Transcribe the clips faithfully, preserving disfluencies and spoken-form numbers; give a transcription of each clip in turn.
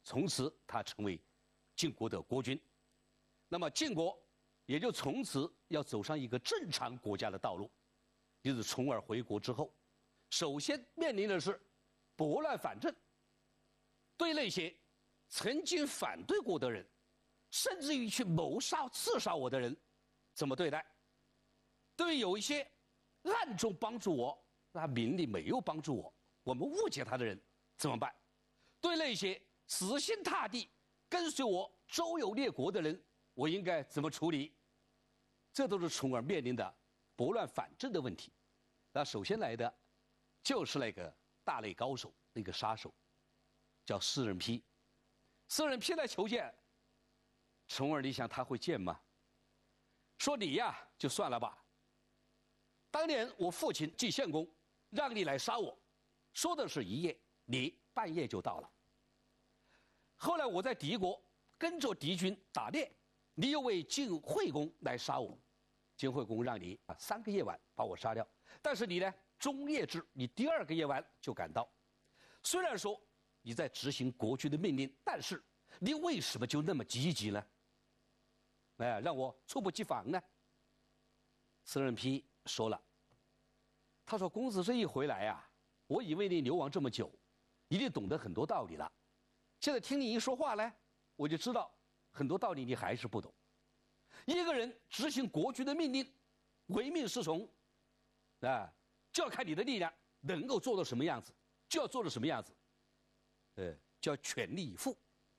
从此他成为晋国的国君。那么晋国也就从此要走上一个正常国家的道路。就是重耳回国之后，首先面临的是拨乱反正，对那些曾经反对过的人，甚至于去谋杀刺杀我的人怎么对待。对于有一些暗中帮助我，他明里没有帮助我，我们误解他的人怎么办？对那些死心塌地跟随我周游列国的人，我应该怎么处理？这都是重耳面临的拨乱反正的问题。那首先来的就是那个大内高手，那个杀手叫士人丕。士人丕来求见重耳，你想他会见吗？说你呀就算了吧，当年我父亲晋献公让你来杀我，说的是一夜，你半夜就到了。后来我在敌国跟着敌军打猎，你又为晋惠公来杀我，晋惠公让你啊三个夜晚把我杀掉，但是你呢中夜至，你第二个夜晚就赶到。虽然说你在执行国君的命令，但是你为什么就那么积极呢？哎，让我猝不及防呢？士人丕说了，他说：“公子这一回来呀、啊，我以为你流亡这么久，一定懂得很多道理了。现在听你一说话呢，我就知道很多道理你还是不懂。一个人执行国君的命令，唯命是从，啊，就要看你的力量能够做到什么样子，就要做到什么样子，呃，就要全力以赴。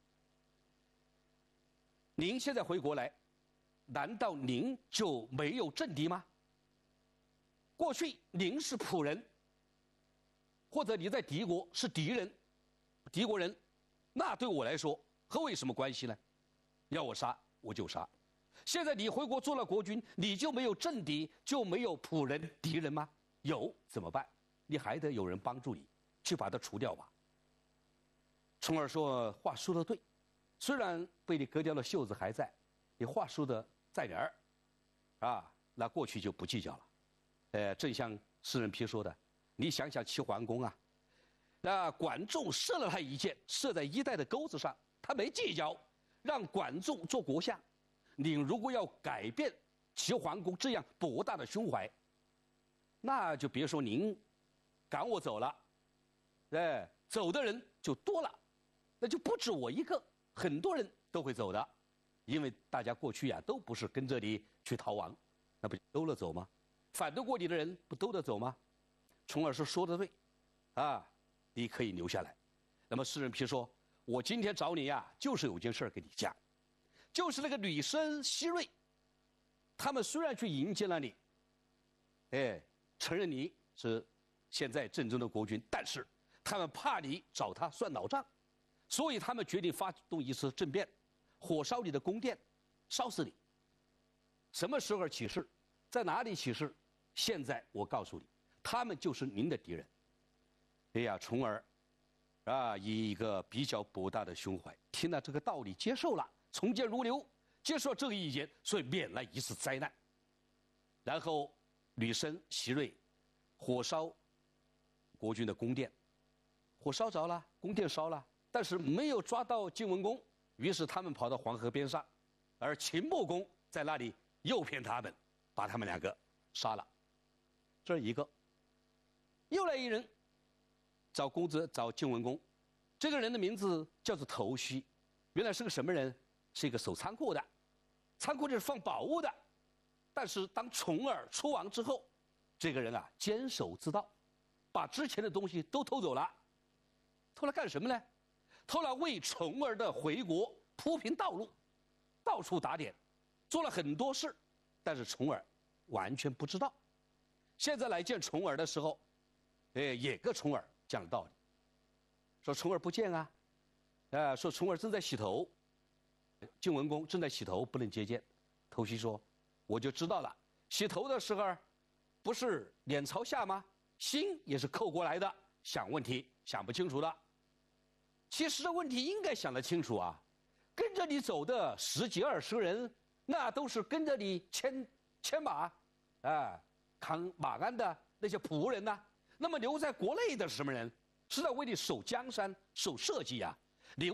您现在回国来，难道您就没有政敌吗？过去您是仆人，或者你在敌国是敌人，敌国人，那对我来说和我有什么关系呢？要我杀我就杀。现在你回国做了国君，你就没有政敌，就没有仆人敌人吗？有怎么办？你还得有人帮助你去把它除掉吧。重耳说话说得对，虽然被你割掉了袖子还在，你话说的在哪儿啊？那过去就不计较了。呃，正像士人丕说的，你想想齐桓公啊，那管仲射了他一箭，射在衣带的钩子上，他没计较，让管仲做国相。你如果要改变齐桓公这样博大的胸怀，那就别说您赶我走了，哎，走的人就多了，那就不止我一个，很多人都会走的，因为大家过去呀、啊、都不是跟着你去逃亡，那不都了走吗？反对过你的人不都得走吗？重耳是说的对，啊，你可以留下来。那么士人丕说，我今天找你呀、啊，就是有件事跟你讲，就是那个吕生、西瑞，他们虽然去迎接了你，哎，承认你是现在正宗的国君，但是他们怕你找他算老账，所以他们决定发动一次政变，火烧你的宫殿，烧死你。什么时候起事？在哪里起事？现在我告诉你，他们就是您的敌人。哎呀，重耳啊，以一个比较博大的胸怀，听了这个道理，接受了，从谏如流，接受这个意见，所以免了一次灾难。然后吕生、席瑞火烧国君的宫殿，火烧着了，宫殿烧了，但是没有抓到晋文公，于是他们跑到黄河边上，而秦穆公在那里诱骗他们，把他们两个杀了。这是一个。又来一人找公子，找晋文公，这个人的名字叫做头须，原来是个什么人？是一个守仓库的，仓库就是放宝物的。但是当重耳出亡之后，这个人啊坚守自盗，把之前的东西都偷走了。偷了干什么呢？偷了为重耳的回国铺平道路，到处打点，做了很多事，但是重耳完全不知道。现在来见重耳的时候，哎，也跟重耳讲了道理，说重耳不见啊，啊，说重耳正在洗头，晋文公正在洗头，不能接见。头须说，我就知道了，洗头的时候不是脸朝下吗？心也是扣过来的，想问题想不清楚了。其实这问题应该想得清楚啊，跟着你走的十几二十个人，那都是跟着你牵牵马啊扛马鞍的那些仆人呐、啊。那么留在国内的是什么人？是在为你守江山、守社稷啊。